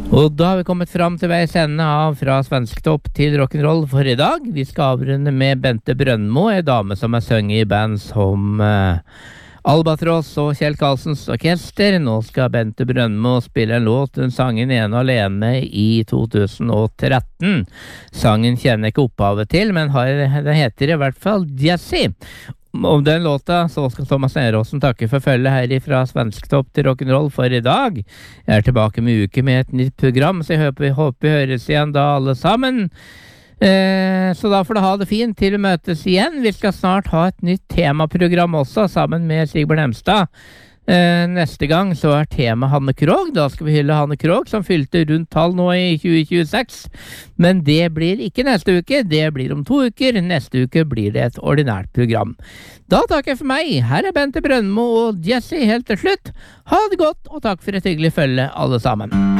Og da har vi kommet fram til veis ende av Fra Svensktopp til rock'n'roll for i dag. Vi skal avrunde med Bente Brøndmo, en dame som har sunget i band som Albatross og Kjell Karlsens orkester. Nå skal Bente Brøndmo spille en låt. Hun sang den ene alene i 2013. Sangen kjenner jeg ikke opphavet til, men den heter i hvert fall Jesse. Om den låta så skal Thomas Neråsen takke for følget her fra Svensktopp til rock'n'roll for i dag. Jeg er tilbake med uke med et nytt program, så jeg håper vi høres igjen da alle sammen. Så da får du ha det fint til vi møtes igjen. Vi skal snart ha et nytt temaprogram også, sammen med Sigbjørn Hemstad. Neste gang så er tema Hanne Krogh. Da skal vi hylle Hanne Krogh, som fylte rundt tall nå i 2026. Men det blir ikke neste uke, det blir om 2 uker. Neste uke blir det et ordinært program. Da takker jeg for meg. Her er Bente Brøndmo og Jesse helt til slutt. Ha det godt, og takk for et hyggelig følge alle sammen.